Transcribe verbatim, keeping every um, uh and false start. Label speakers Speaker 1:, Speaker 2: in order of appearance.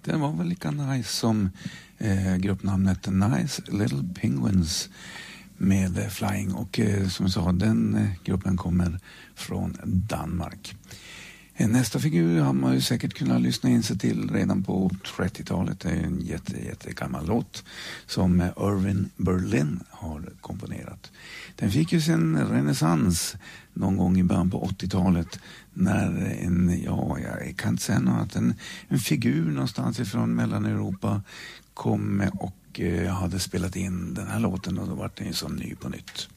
Speaker 1: Det var väl lika nice som eh, gruppnamnet Nice Little Penguins med Flying. Och eh, som jag sa, den eh, gruppen kommer från Danmark. Eh, nästa figur har man ju säkert kunnat lyssna in sig till redan på trettiotalet. Det är en jätte, jätte gammal låt som eh, Irving Berlin har komponerat. Den fick ju sin renässans någon gång i början på åttiotalet när en, ja, jag kan inte säga något, en, en figur någonstans ifrån Mellaneuropa kom och eh, hade spelat in den här låten och då var den ju som ny på nytt.